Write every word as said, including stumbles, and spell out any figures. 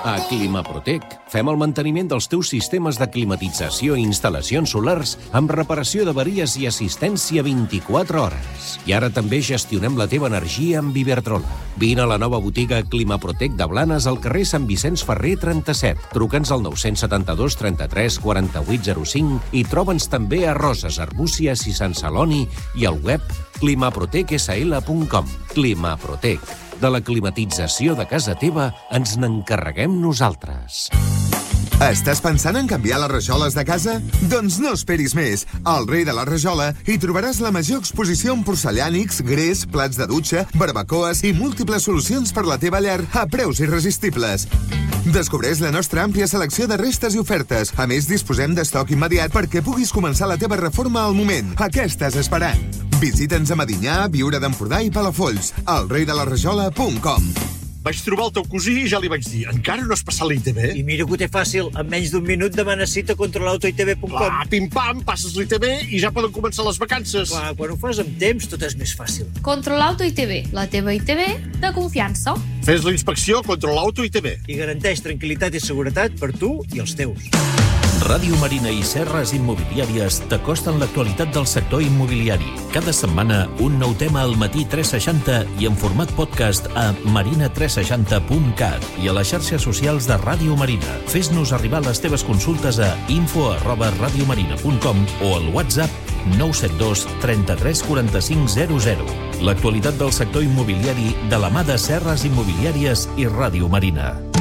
A Climaprotec fem el manteniment dels teus sistemes de climatització i instal·lacions solars amb reparació d'averies i assistència vint-i-quatre hores. I ara també gestionem la teva energia amb Iberdrola. Vine a la nova botiga Climaprotec de Blanes al carrer Sant Vicenç Ferrer trenta-set. Truca'ns al nou set dos trenta-tres quaranta-vuit zero cinc i troba'ns també a Roses, Arbúcies i Sant Celoni i al web climaprotec s l punt com. Climaprotec. De la climatització de casa teva ens n'encarreguem nosaltres. Estàs pensant en canviar les rajoles de casa? Doncs no esperis més. Al Rei de la Rajola hi trobaràs la major exposició en porcellànics, gres, plats de dutxa, barbacoes i múltiples solucions per la teva llar a preus irresistibles. Descobreix la nostra àmplia selecció de restes i ofertes. A més, disposem d'estoc immediat perquè puguis començar la teva reforma al moment. A què estàs esperant? Visita'ns a Medinyà, Biure d'Empordà i Palafolls. al rei de la rajola punt com. Vaig trobar el teu cosí i ja li vaig dir, encara no has passat l'I T B? I mira que ho té fàcil, en menys d'un minut demana cita a controlauto i t v punt com. Ah, pim-pam, passes l'I T B i ja poden començar les vacances. Clar, quan ho fas amb temps tot és més fàcil. Controlauto I T B, la teva I T B de confiança. Fes la inspecció Controlauto I T B. I garanteix tranquil·litat i seguretat per tu i els teus. Ràdio Marina i Serres Immobiliàries t'acosten l'actualitat del sector immobiliari. Cada setmana, un nou tema al Matí tres seixanta i en format podcast a marina tres seixanta punt cat i a les xarxes socials de Ràdio Marina. Fes-nos arribar les teves consultes a info arroba radiomarina punt com o al WhatsApp nou set dos trenta-tres quaranta-cinc zero zero. L'actualitat del sector immobiliari de la mà de Serres Immobiliàries i Ràdio Marina.